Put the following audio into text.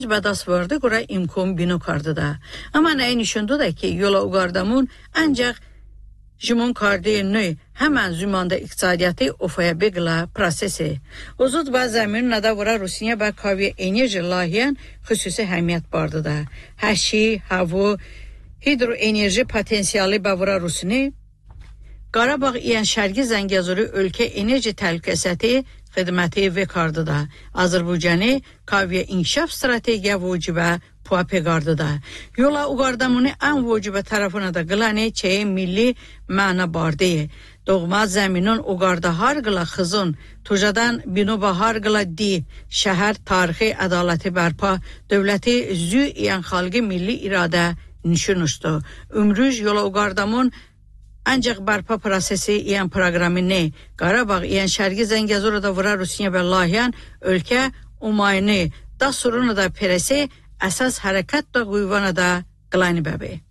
بدست ورده گره امکان بینو کرده ده. اما نه نشونده ده که یولا اوگاردامون انجق جمون کرده نوی همان زمانده اقتصادیاتی افای بگلا پروسسه. وزود با زمین نده ورا روسیه با کاوی انرژی لاهیان خصوصی همیت بارده ده. هشی، هوا، هیدرو انرژی پتانسیالی با ورا روسیه Qarabağ İyan Şərqi Zəngəzuru ölkə enerji təhlükəsizliyi xidməti vekardı da. Azərbaycanı kaviyə inkişaf strategiya vücubə puapə qardı da. Yola uqardamını ən vücubə tərəfinə də qılani çəyi milli məna bardı. Doğma zəminin uqarda har qıla xızın, tujadan binu bahar qıla di, şəhər tarixi ədaləti bərpa, dövləti zü iyan xalqı milli iradə nişunuşdu. Ümrüj yola uqardamın ancaq barpa prosesi iyan proqramı ne? Qarabağ iyan Şərqi Zəngəzurda vura Rusiya və Lahiyan ölkə umayını da sorunu da peresi əsas hərəkət da quyvana da qılani bəbi.